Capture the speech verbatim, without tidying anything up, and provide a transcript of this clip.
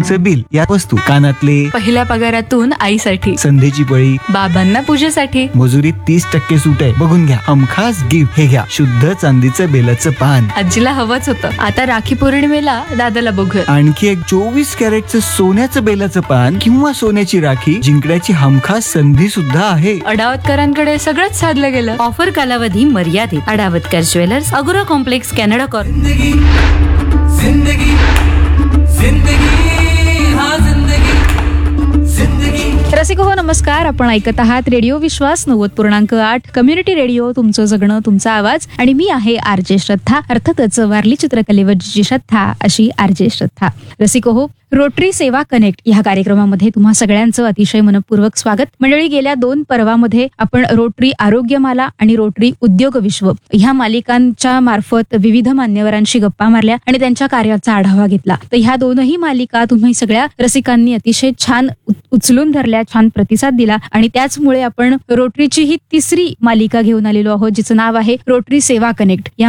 लाईटचं बिल, या वस्तू, कानातले, पहिल्या पगारातून आईसाठी, संधीची पळी, बाबांना पूजेसाठी, मजुरीत तीस टक्के सूट आहे, बघून घ्या. हमखास गिफ्ट हे घ्या, शुद्ध चांदीचं बेलाचं पान. आजीला हवंच होतं. आता राखी पौर्णिमेला दादाला बघूया. आणखी एक चोवीस कॅरेटचं सोन्याचं बेलाचं पान किंवा सोन्याची राखी जिंकण्याची हमखास संधी सुद्धा आहे. अडावतकरांकडे सगळंच साधलं गेलं. ऑफर कालावधी मर्यादित. अडावतकर ज्वेलर्स, अगोरा कॉम्प्लेक्स, कॅनडा कॉर्नर. जिंदगी जिंदगी जिंदगी हा जिंदगी जिंदगी. रसिक हो नमस्कार. आपण ऐकत आहात रेडिओ विश्वास नव्वद पूर्णांक आठ कम्युनिटी रेडिओ. तुमचं जगणं तुमचा आवाज. आणि मी आहे आरजे श्रद्धा. अर्थातच वारली चित्रकलेवर जी श्रद्धा अशी आरजे श्रद्धा. रसिक हो, रोटरी सेवा कनेक्ट या कार्यक्रमामध्ये तुम्हा सगळ्यांचं अतिशय मनपूर्वक स्वागत. मंडळी, गेल्या दोन पर्वामध्ये आपण रोटरी आरोग्यमाला आणि रोटरी उद्योग विश्व ह्या मालिकांच्या मार्फत विविध मान्यवरांशी गप्पा मारल्या आणि त्यांच्या कार्याचा आढावा घेतला. तर ह्या दोनही मालिका तुम्ही सगळ्या रसिकांनी अतिशय छान उचलून धरल्या, छान प्रतिसाद दिला आणि त्याचमुळे आपण रोटरीची ही तिसरी मालिका घेऊन आलेलो आहोत, जिचं नाव आहे रोटरी सेवा कनेक्ट. या